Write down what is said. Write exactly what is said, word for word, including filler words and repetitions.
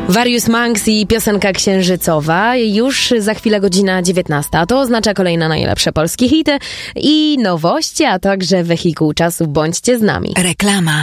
Various Monks i piosenka księżycowa. Już za chwilę godzina dziewiętnasta. To oznacza kolejne najlepsze polskie hity i nowości, a także wehikuł czasu. Bądźcie z nami. Reklama.